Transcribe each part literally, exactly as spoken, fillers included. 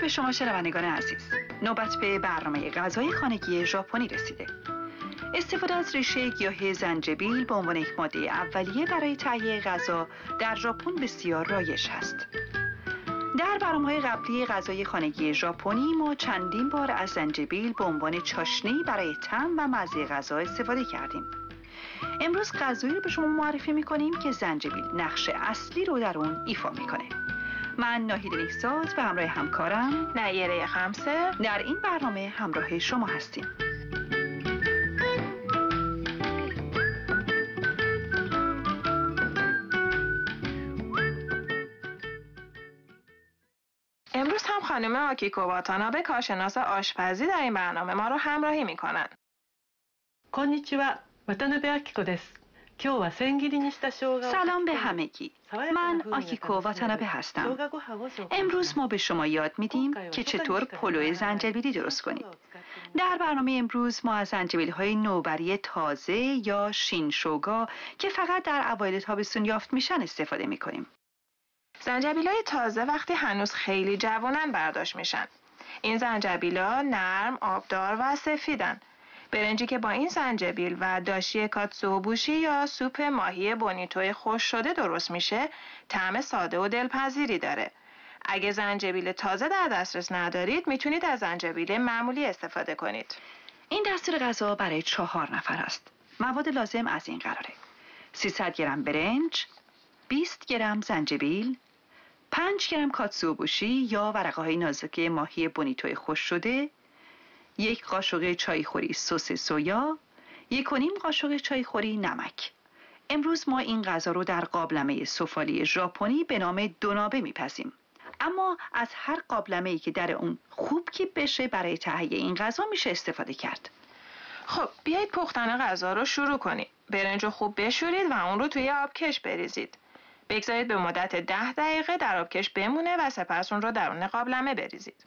به شما شنوندگان عزیز. نوبت به برنامه غذای خانگی ژاپنی رسیده. استفاده از ریشه گیاه زنجبیل به عنوان یک ماده اولیه برای تهیه غذا در ژاپن بسیار رایج است. در برنامه‌های قبلی غذای خانگی ژاپنی ما چندین بار از زنجبیل به عنوان چاشنی برای طعم و مزه غذا استفاده کردیم. امروز غذایی رو به شما معرفی می‌کنیم که زنجبیل نقش اصلی رو در اون ایفا می‌کنه. من ناهید نیکزاد و همراه همکارم نیره خمسه در این برنامه همراه شما هستیم. امروز هم خانم آکیکو واتانابه کارشناس آشپزی در این برنامه ما رو همراهی میکنن. こんにちは、渡辺明子です。今日は千切りにした生姜を سلام به همگی. من آکیکو واتانابه هستم. امروز ما به شما یاد میدیم که چطور پلو زنجبیلی درست کنید. در برنامه امروز ما از زنجبیل‌های نوبری تازه یا شینشوگا که فقط در اوایل تابستون یافت میشن استفاده میکنیم. زنجبیل‌های تازه وقتی هنوز خیلی جوانن برداشت میشن. این زنجبیل‌ها نرم، آبدار و سفیدن. برنجی که با این زنجبیل و داشی کاتسوبوشی یا سوپ ماهی بونیتوی خوش شده درست میشه، طعم ساده و دلپذیری داره. اگه زنجبیل تازه در دسترس ندارید، میتونید از زنجبیل معمولی استفاده کنید. این دستور غذا برای چهار نفر است. مواد لازم از این قراره: سیصد گرم برنج، بیست گرم زنجبیل، پنج گرم کاتسوبوشی یا ورقه‌های نازک ماهی بونیتوی خوش شده، یک قاشق چایخوری سس سویا، یک و نیم قاشق چایخوری نمک. امروز ما این غذا رو در قابلمه سفالی ژاپنی به نام دونابه میپزیم. اما از هر قابلمه‌ای که در اون خوب کیپ بشه برای تهیه این غذا میشه استفاده کرد. خب بیایید پختن غذا رو شروع کنید. برنج رو خوب بشورید و اون رو توی آبکش بریزید. بگذارید به مدت ده دقیقه در آبکش بمونه و سپس اون رو درون قابلمه بریزید.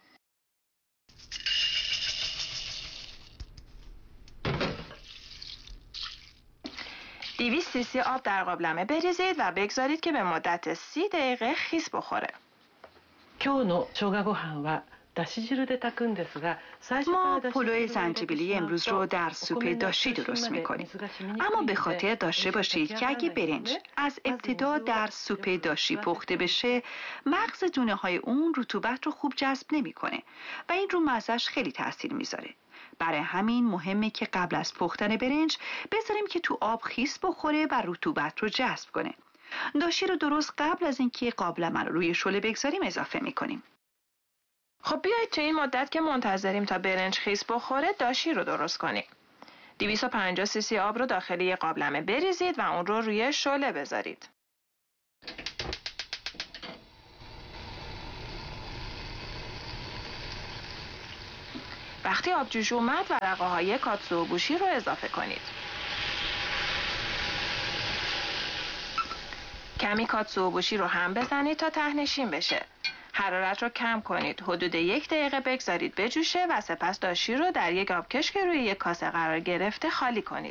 دویست سی سی آب در قابلمه بریزید و بگذارید که به مدت سی دقیقه خیس بخوره. 今日の生姜ご飯はだし汁で炊くんですが ما پلو زنجبیلی امروز رو در سوپ داشی درست میکنیم. اما به خاطر داشته باشید که اگه برنج از ابتدا در سوپ داشی پخته بشه، مغز دونه های اون رطوبت رو خوب جذب نمیکنه و این رو مزهش خیلی تاثیر میذاره. برای همین مهمه که قبل از پختن برنج بذاریم که تو آب خیس بخوره و رطوبت رو جذب کنه. داشی رو درست قبل از اینکه قابلمه رو روی شعله بگذاریم اضافه میکنیم. خب بیایید تو این مدت که منتظریم تا برنج خیس بخوره داشی رو درست کنیم. دویست و پنجاه سی سی آب رو داخل یک قابلمه بریزید و اون رو روی شعله بذارید. وقتی آب جوش اومد ورقه های کاتسوبوشی رو اضافه کنید. کمی کاتسوبوشی رو هم بزنید تا ته‌نشین بشه. حرارت رو کم کنید. حدود یک دقیقه بگذارید بجوشه و سپس داشی رو در یک آبکش که روی یک کاسه قرار گرفته خالی کنید.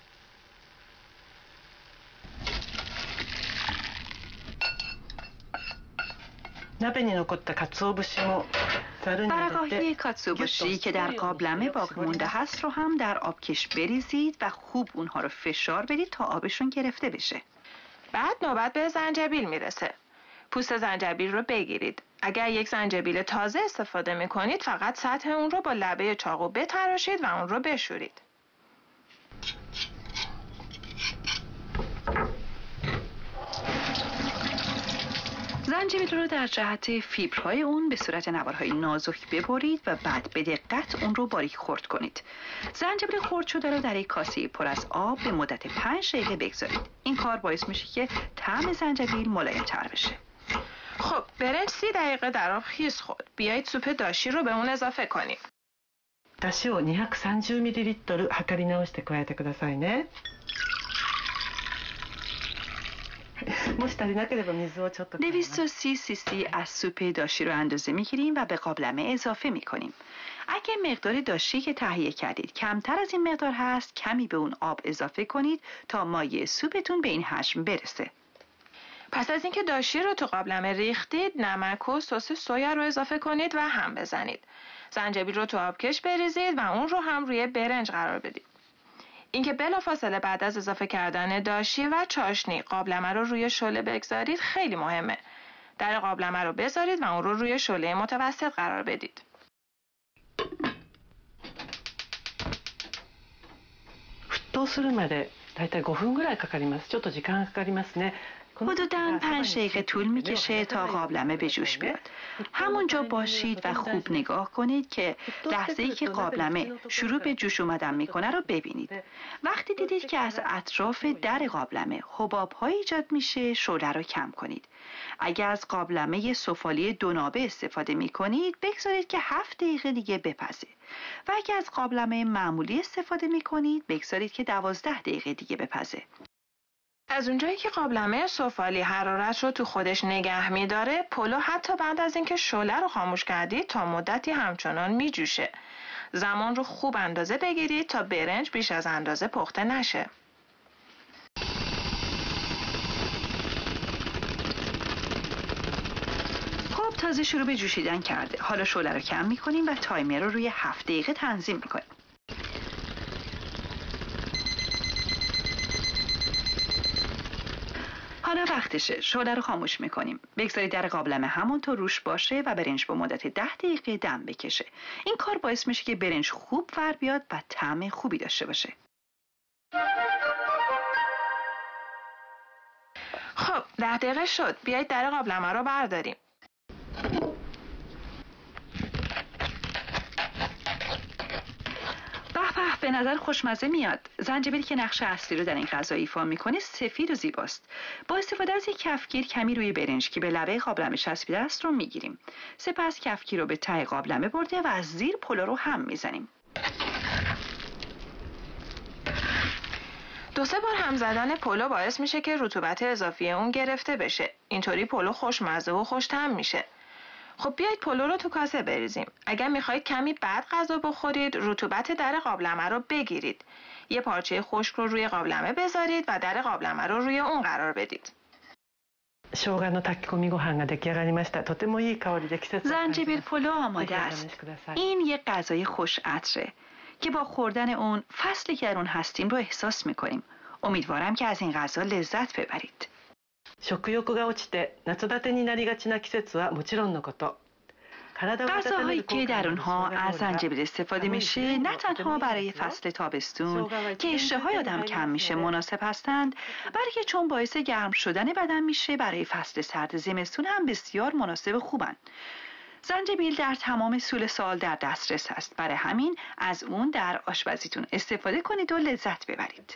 ورقه‌های کاتسوبوشی که در قابلمه باقی مونده هست رو هم در آبکش بریزید و خوب اونها رو فشار بدید تا آبشون گرفته بشه. بعد نوبت به زنجبیل میرسه. پوست زنجبیل رو بگیرید. اگر یک زنجبیل تازه استفاده میکنید فقط سطح اون رو با لبه چاقو بتراشید و اون رو بشورید. زنجبیل رو در جهت فیبرهای اون به صورت نوارهای نازک ببرید و بعد به دقت اون رو باریک خرد کنید. زنجبیل خرد شده رو در یک کاسه پر از آب به مدت پنج دقیقه بگذارید. این کار باعث میشه که طعم زنجبیل ملایم‌تر بشه. خب برنج سی دقیقه در آب خیس خورد. بیایید سوپ داشی رو به اون اضافه کنید. だしをにひゃくさんじゅうミリリットル量り直して加えてくださいね。もし足りなければ水をちょっと加えます。 دویست و سی سی سی از سوپ داشی رو اندازه میگیریم و به قابلمه اضافه میکنیم. اگه مقدار داشی که تهیه کردید کمتر از این مقدار هست، کمی به اون آب اضافه کنید تا مایه سوپتون به این حجم برسه. پس از اینکه داشی رو تو قابلمه ریختید، نمک و سس سویا رو اضافه کنید و هم بزنید. زنجبیل رو تو آبکش بریزید و اون رو هم روی برنج قرار بدید. اینکه بلافاصله بعد از اضافه کردن داشی و چاشنی قابلمه رو روی شعله بگذارید خیلی مهمه. در قابلمه رو بذارید و اون رو روی شعله متوسط قرار بدید. 沸騰するまでだいたいごふんぐらいかかります。ちょっと時間がかかりますね。 حدوداً پنج دقیقه طول میکشه تا قابلمه به جوش بیاد. همونجا باشید و خوب نگاه کنید که لحظه‌ای که قابلمه شروع به جوش اومدن میکنه رو ببینید. وقتی دیدید که از اطراف در قابلمه حباب‌هایی ایجاد میشه، شعله رو کم کنید. اگر از قابلمه سفالی دونابه استفاده میکنید، بگذارید که هفت دقیقه دیگه بپزه. و اگر از قابلمه معمولی استفاده میکنید، بگذارید که دوازده دقیقه دیگه بپزه. از اونجایی که قابلمه سفالی حرارت رو تو خودش نگه میداره، پلو حتی بعد از اینکه شعله رو خاموش کردید تا مدتی همچنان میجوشه. زمان رو خوب اندازه بگیرید تا برنج بیش از اندازه پخته نشه. خب تازه شروع به جوشیدن کرده. حالا شعله رو کم میکنیم و تایمر رو روی هفت دقیقه تنظیم میکنیم. حالا وقتشه. شعله رو خاموش میکنیم. بگذارید در قابلمه همونطور روش باشه و برنج به مدت ده دقیقه دم بکشه. این کار باعث میشه که برنج خوب ور بیاد و طعم خوبی داشته باشه. خب ده دقیقه شد. بیایید در قابلمه رو برداریم. به به نظر خوشمزه میاد. زنجبیلی که نقش اصلی رو در این غذا ایفا میکنه سفید و زیباست. با استفاده از یک کفگیر کمی روی برنج که به لبه قابلمه چسبیده است رو میگیریم. سپس کفگیر رو به ته قابلمه برده و از زیر پلو رو هم میزنیم. دو سه بار هم زدن پلو باعث میشه که رطوبت اضافی اون گرفته بشه. اینطوری پلو خوشمزه و خوش‌طعم میشه. خب بیایید پلو رو تو کاسه بریزیم. اگر میخواید کمی بعد غذا بخورید، رطوبت در قابلمه رو بگیرید. یه پارچه خشک رو روی قابلمه بذارید و در قابلمه رو روی اون قرار بدید. 生姜の炊き込みご飯が出来上がりました。とてもいい香りで季節の زنجبیل پلو آماده است. این یک غذای خوش عطره که با خوردن اون فصلی که در اون هستیم رو احساس میکنیم. امیدوارم که از این غذا لذت ببرید. 食欲が落ちて夏バテになりがちな季節はもちろんのこと。 غذاهایی که در اونها از زنجبیل استفاده میشه نه تنها برای فصل تابستون که اشتهای آدم کم میشه مناسب هستند، بلکه چون باعث گرم شدن بدن میشه برای فصل سرد زمستون هم بسیار مناسب خوبن. زنجبیل در تمام سول سال در دسترس هست، برای همین از اون در آشپزیتون استفاده کنید و لذت ببرید.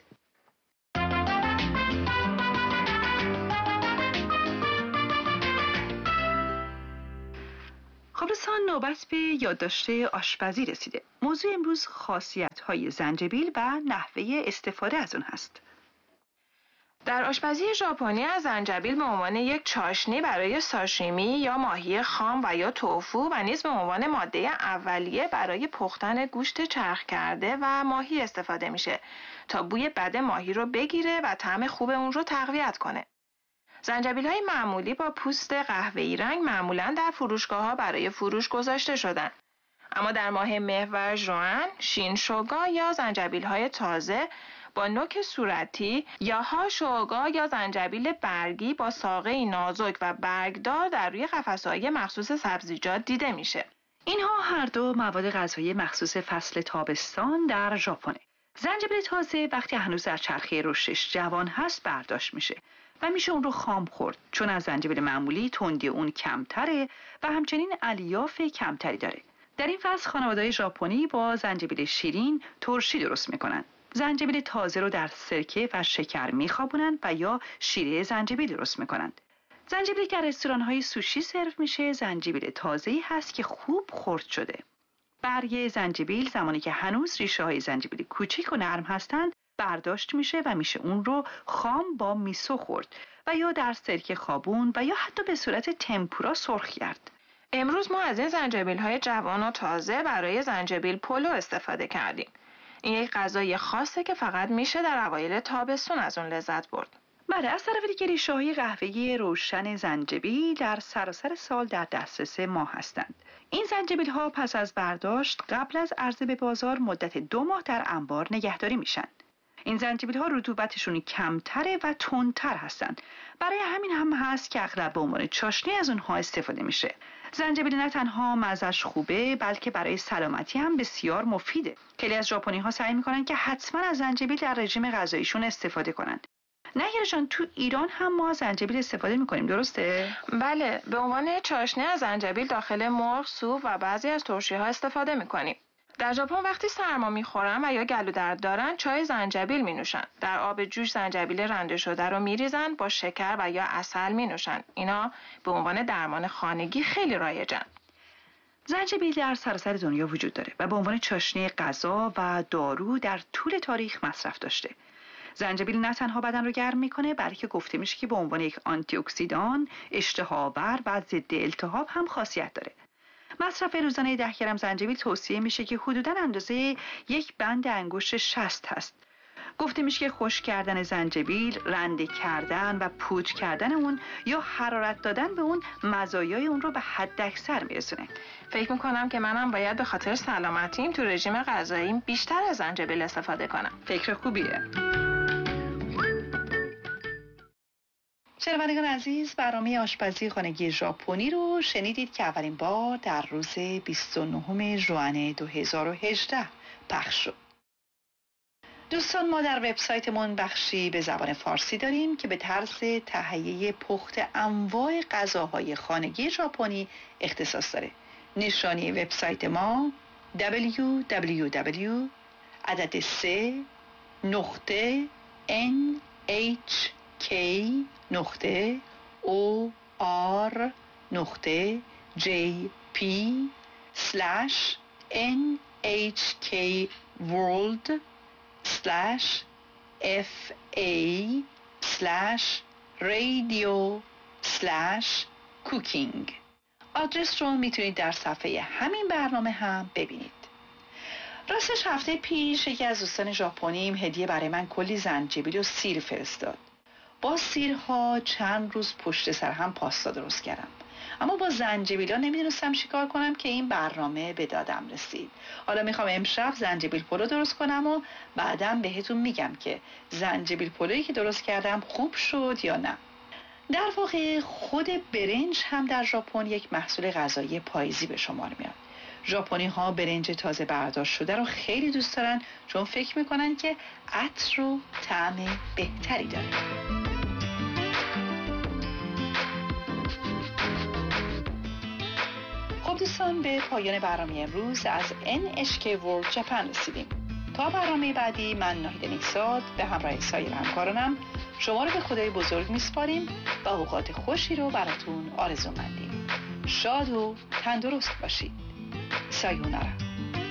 خب دوستان، نوبت به یادداشت آشپزی رسیده. موضوع امروز خاصیت‌های زنجبیل و نحوه استفاده از اون هست. در آشپزی ژاپنی از زنجبیل به عنوان یک چاشنی برای ساشیمی یا ماهی خام و یا توفو و نیز به عنوان ماده اولیه برای پختن گوشت چرخ کرده و ماهی استفاده میشه تا بوی بد ماهی رو بگیره و طعم خوب اون رو تقویت کنه. زنجبیل‌های معمولی با پوست قهوه‌ای رنگ معمولاً در فروشگاه‌ها برای فروش گذاشته شدن. اما در ماه مه و ژوئن، شینشوگا یا زنجبیل‌های تازه با نوک صورتی یا هاشوگا یا زنجبیل برگی با ساقه‌ای نازک و برگدار در روی قفسه‌های مخصوص سبزیجات دیده میشه. اینها هر دو مواد غذایی مخصوص فصل تابستان در ژاپنه. زنجبیل تازه وقتی هنوز در چرخه رشدش جوان هست برداشت میشه و میشه اون رو خام خورد، چون از زنجبیل معمولی تندی اون کمتره و همچنین الیاف کمتری داره. در این فصل خانواده‌های ژاپنی با زنجبیل شیرین ترشی درست میکنن. زنجبیل تازه رو در سرکه و شکر میخوابونن و یا شیره زنجبیل درست میکنن. زنجبیلی که در رستوران‌های سوشی سرو میشه زنجبیل تازه‌ای هست که خوب خرد شده. برگ زنجبیل زمانی که هنوز ریشه‌های زنجبیل کوچیک و نرم هستند برداشت میشه و میشه اون رو خام با میسو خورد و یا در سرکه خوابون و یا حتی به صورت تمپورا سرخ کرد. امروز ما از این زنجبیل‌های جوان و تازه برای زنجبیل پلو استفاده کردیم. این یک غذای خاصه که فقط میشه در اوایل تابستون از اون لذت برد. بله، از طرف دیگه ریشه‌های قهوه‌ای روشن زنجبیل در سراسر سال در دسترس ما هستند. این زنجبیل ها پس از برداشت قبل از عرضه به بازار مدت دو ماه در انبار نگهداری میشن. این زنجبیل ها رطوبتشون کمتره و تندتر هستند. برای همین هم هست که اغلب به عنوان چاشنی از اونها استفاده میشه. زنجبیل نه تنها مزه‌اش خوبه، بلکه برای سلامتی هم بسیار مفیده. خیلی از ژاپنی ها سعی میکنن که حتما از زنجبیل در رژیم غذاییشون استفاده کنن. نگیره جان، تو ایران هم ما زنجبیل استفاده میکنیم، درسته؟ بله، به عنوان چاشنی از زنجبیل داخل مرغ، سوپ و بعضی از ترشی ها استفاده میکنیم. در ژاپن وقتی سرما میخورن و یا گلو درد دارن چای زنجبیل مینوشن. در آب جوش زنجبیل رنده شده رو میریزن، با شکر و یا عسل مینوشن. اینا به عنوان درمان خانگی خیلی رایجن. زنجبیل در سراسر دنیا وجود داره و به عنوان چاشنی غذا و دارو در طول تاریخ مصرف داشته. زنجبیل نه تنها بدن رو گرم میکنه، بلکه گفته میشه که به عنوان یک آنتی اکسیدان، اشتهاآور و ضد التهاب هم خاصیت داره. مصرف روزانه ده گرم زنجبیل توصیه میشه که حدوداً اندازه یک بند انگشت شست هست. گفته میشه که خشک کردن زنجبیل، رنده کردن و پودر کردن اون یا حرارت دادن به اون مزایای اون رو به حد اکثر میرسونه. فکر میکنم که منم باید به خاطر سلامتیم تو رژیم غذاییم بیشتر از زنجبیل استفاده کنم. فکر خوبیه. شنوندگان عزیز، برنامه آشپزی خانگی ژاپنی رو شنیدید که اولین بار در روز بیست و نهم ژوئن دو هزار و هجده پخش شد. دوستان، ما در وبسایتمون بخشی به زبان فارسی داریم که به طرز تهیه پخت انواع غذاهای خانگی ژاپنی اختصاص داره. نشانی وبسایت ما دبلیو دبلیو دبلیو عدد سه نقطه ان اچ کی نقطه او آر نقطه جی پی سلش ان اچ کی ورلد سلش اف ای سلش رادیو سلش کوکینگ. آدرس رو میتونید در صفحه همین برنامه هم ببینید. راستش هفته پیش یکی از دوستان ژاپنیم هدیه برای من کلی زنجبیل و سیر فرستاد. با سیرها چند روز پشت سر هم پاستا درست کردم، اما با زنجبیلا نمیدونستم چیکار کنم که این برنامه به دادم رسید. حالا میخوام امشب زنجبیل پلو درست کنم و بعدم بهتون میگم که زنجبیل پلویی که درست کردم خوب شد یا نه. در واقع خود برنج هم در ژاپن یک محصول غذایی پاییزی به شمار میاد. ژاپنی ها برنج تازه برداشت شده رو خیلی دوست دارن، چون فکر میکنن که عطر و طعم بهتری داره. خب دوستان، به پایان برنامه امروز از ان اچ کی World Japan رسیدیم. تا برنامه بعدی، من ناهید نیکزاد به همراه سایر همکارانم شما رو به خدای بزرگ میسپاریم و اوقات خوشی رو براتون آرزو مندیم. شاد و تندرست باشید. سایونارا.